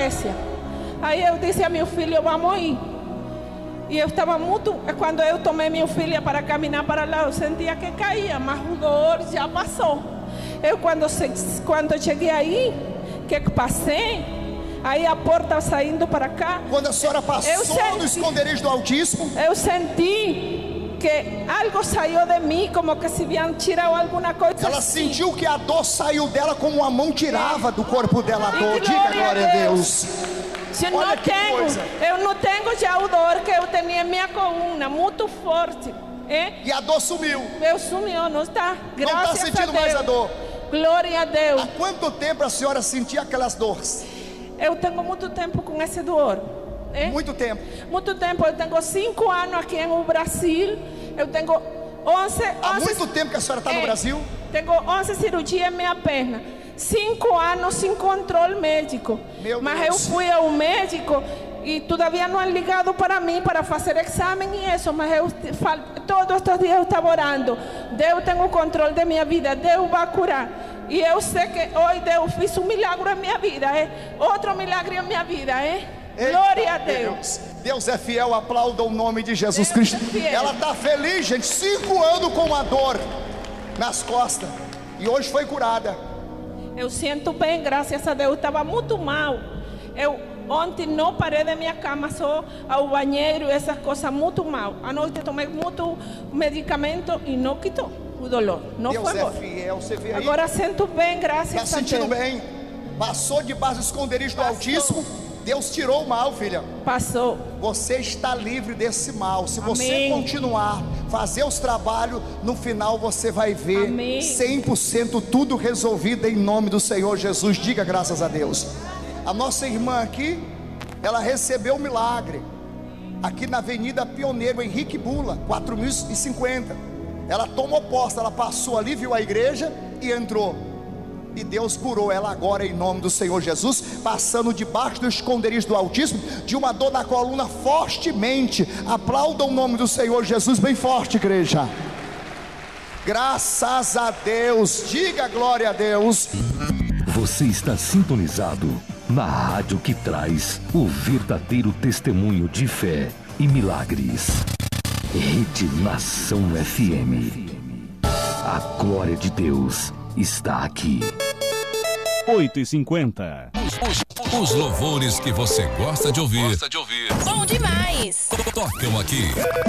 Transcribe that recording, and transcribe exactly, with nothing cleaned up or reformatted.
igreja. Aí eu disse a meu filho, vamos ir. E eu estava muito... Quando eu tomei minha filha para caminhar para lá, eu sentia que caía, mas o dor já passou. Eu quando, quando cheguei aí, que passei, aí a porta saindo para cá... Quando a senhora passou senti, no esconderijo do Altíssimo... Eu senti que algo saiu de mim, como que se iam tirar alguma coisa. Ela assim. sentiu que a dor saiu dela, como uma mão tirava do corpo dela a dor. Diga glória a Deus. Eu não, tenho, eu não tenho já o dor que eu tinha em minha coluna, muito forte. É? E a dor sumiu. Eu sumiu, não está. Graças não está sentindo a Deus. mais a dor. Glória a Deus. Há quanto tempo a senhora sentia aquelas dores? Eu tenho muito tempo com esse dor. É? Muito tempo. Muito tempo. Eu tenho cinco anos aqui no Brasil. Eu tenho onze. Há onze muito tempo que a senhora está é, no Brasil? Tenho onze cirurgias em minha perna. Cinco anos sem controle médico. Meu Mas Deus. eu fui ao médico e todavia não han ligado para mim para fazer exame e isso. Mas eu todos estes dias eu estava orando. Deus tem o controle da minha vida. Deus vai curar. E eu sei que hoje Deus fez um milagre em minha vida. É? Outro milagre em minha vida. É? Eita, glória a Deus. Deus. Deus é fiel. Aplauda o nome de Jesus Deus Cristo. é Ela está feliz, gente. Cinco anos com a dor nas costas. E hoje foi curada. Eu sinto bem, graças a Deus. Estava muito mal. Eu ontem não parei da minha cama, só ao banheiro, essas coisas, muito mal. À noite tomei muito medicamento e não quitou o dolor. Não Deus foi é embora. fiel. Você vê aí? Agora sinto bem, graças Está a Deus. sentindo bem? Passou debaixo do esconderijo do Altíssimo. Deus tirou o mal, filha. Passou. Você está livre desse mal. Se você Amém. continuar, fazer os trabalhos, no final você vai ver Amém. cem por cento tudo resolvido em nome do Senhor Jesus. Diga graças a Deus. A nossa irmã aqui, ela recebeu o milagre aqui na Avenida Pioneiro Henrique Bula, quatro mil e cinquenta. Ela tomou posse, ela passou ali, viu a igreja e entrou. E Deus curou ela agora em nome do Senhor Jesus, passando debaixo do esconderijo do Altíssimo, de uma dor na coluna fortemente. Aplauda o nome do Senhor Jesus bem forte, igreja. Graças a Deus. Diga glória a Deus. Você está sintonizado na rádio que traz o verdadeiro testemunho de fé e milagres. Rede Nação F M. A glória de Deus está aqui. oito e cinquenta. Os, os louvores que você gosta de ouvir. Gosta de ouvir. Bom demais. Tocam aqui.